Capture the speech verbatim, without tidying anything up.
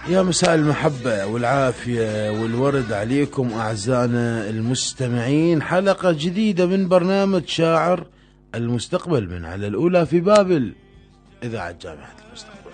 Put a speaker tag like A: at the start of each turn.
A: يا مساء المحبة والعافية والورد عليكم أعزائنا المستمعين، حلقة جديدة من برنامج شاعر المستقبل من على الأولى في بابل، إذاعة جامعة المستقبل.